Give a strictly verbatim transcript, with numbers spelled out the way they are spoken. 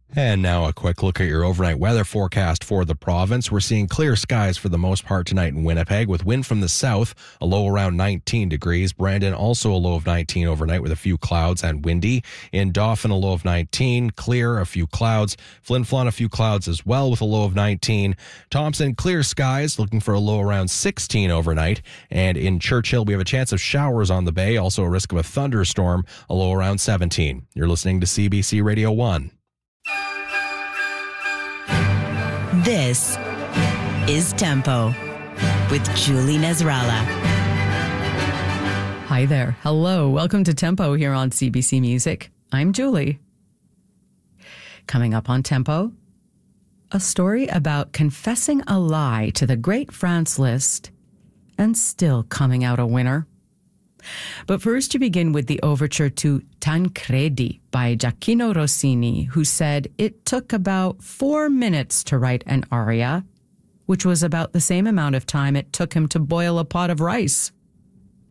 And now a quick look at your overnight weather forecast for the province. We're seeing clear skies for the most part tonight in Winnipeg with wind from the south, a low around nineteen degrees. Brandon also a low of nineteen overnight with a few clouds and windy. In Dauphin, a low of nineteen, clear, a few clouds. Flin Flon, a few clouds as well with a low of nineteen. Thompson, clear skies, looking for a low around sixteen overnight. And in Churchill, we have a chance of showers on the bay, also a risk of a thunderstorm, a low around seventeen. You're listening to C B C Radio one. This is Tempo with Julie Nasrallah. Hi there. Hello. Welcome to Tempo here on C B C Music. I'm Julie. Coming up on Tempo, a story about confessing a lie to the great Franz Liszt and still coming out a winner. But first, you begin with the overture to Tancredi by Gioacchino Rossini, who said it took about four minutes to write an aria, which was about the same amount of time it took him to boil a pot of rice.